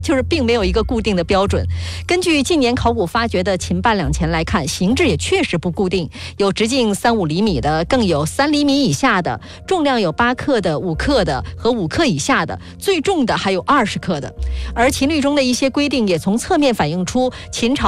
就是并没有一个固定的标准。根据近年考古发掘的秦半两钱来看，形制也确实不固定，有直径3-5厘米的，更有3厘米以下的，重量有8克的、5克的和5克以下的，最重的还有20克的。而秦律中的一些规定也从侧面反映出秦朝